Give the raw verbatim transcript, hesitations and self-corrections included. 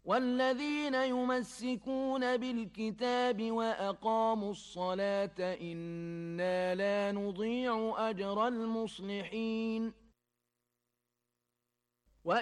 والذين يمسكون بالكتاب وأقاموا الصلاة إنا لا نضيع أجر المصلحين